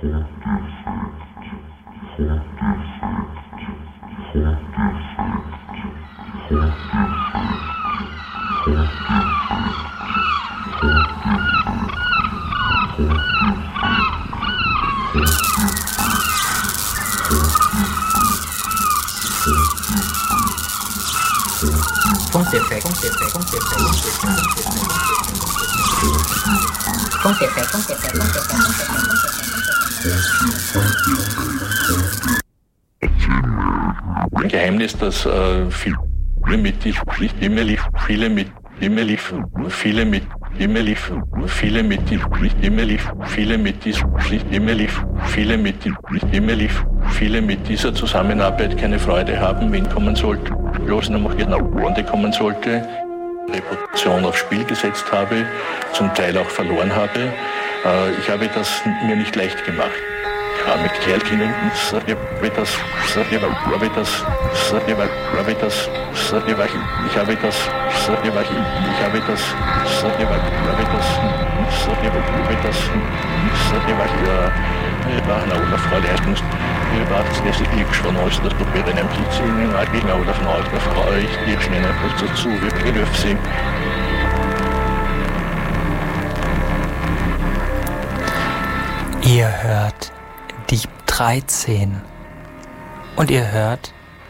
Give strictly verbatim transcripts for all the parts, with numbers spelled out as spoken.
Funkdefekt, Funkdefekt, Funkdefekt, Funkdefekt, Funkdefekt, Funkdefekt. Geheimnis, dass äh, viele mit immer lief, viele mit immer lief, viele mit immer lief, viele mit immer lief, viele mit immer lief, viele mit immer lief, viele mit dieser Zusammenarbeit keine Freude haben, wen kommen sollte, bloß noch genau Runde kommen sollte, Reputation aufs Spiel gesetzt habe, zum Teil auch verloren habe. Äh, ich habe das mir nicht leicht gemacht. Ja, mit Kerlkindern, ich habe das, ich habe das, ich habe das, ich habe das, ich habe das, ich habe das, ich war eine oder Frau Leistungs, ich war das nächste Glück schon aus, dass du bei deinem Kitzel in einer gegen oder von einer Frau, ich dir schnell kurz dazu, wie begriff sie. Ihr hört Dieb dreizehn und ihr hört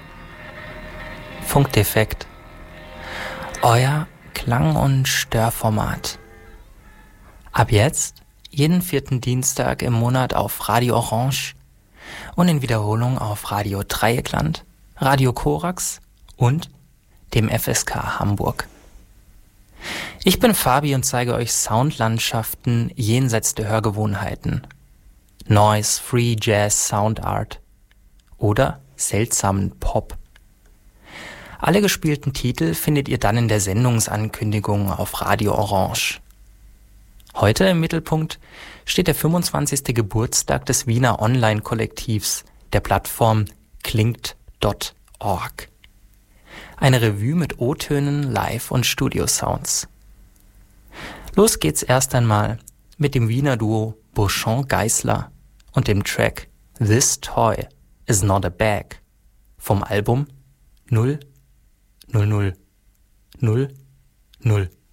Funkdefekt, euer Klang- und Störformat. Ab jetzt jeden vierten Dienstag im Monat auf Radio Orange und in Wiederholung auf Radio Dreieckland, Radio Korax und dem F S K Hamburg. Ich bin Fabi und zeige euch Soundlandschaften jenseits der Hörgewohnheiten. Noise, Free Jazz, Sound Art oder seltsamen Pop. Alle gespielten Titel findet ihr dann in der Sendungsankündigung auf Radio Orange. Heute im Mittelpunkt steht der fünfundzwanzigste Geburtstag des Wiener Online-Kollektivs, der Plattform klingt Punkt org. Eine Revue mit O-Tönen, Live- und Studio-Sounds. Los geht's erst einmal mit dem Wiener Duo Beauchamp-Geisler und dem Track This Toy is Not a Bag vom Album null null null null null.